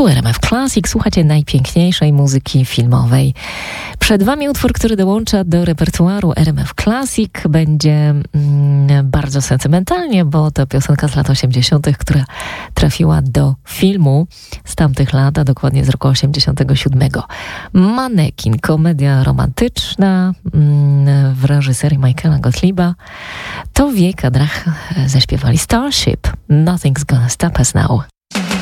Tu RMF Classic, słuchacie najpiękniejszej muzyki filmowej. Przed wami utwór, który dołącza do repertuaru RMF Classic. Będzie bardzo sentymentalnie, bo to piosenka z lat 80., która trafiła do filmu z tamtych lat, a dokładnie z roku 87. Manekin, komedia romantyczna w reżyserii Michaela Gottlieba. To w jej kadrach zaśpiewali Starship. Nothing's Gonna Stop Us Now.